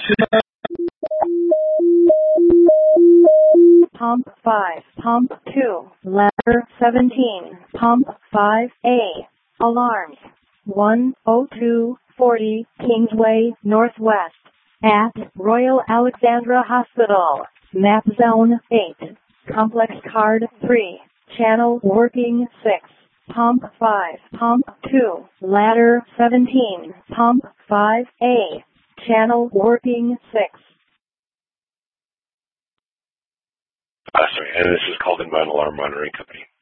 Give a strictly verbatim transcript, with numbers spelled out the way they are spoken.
Pump five, pump two, ladder seventeen, pump five A. Alarms. one oh two forty Kingsway Northwest at Royal Alexandra Hospital. Map Zone eight. Complex Card three. Channel working six. Pump five, pump two, ladder seventeen, pump five A. Channel working six. Uh, sorry, and this is called in by an alarm monitoring company.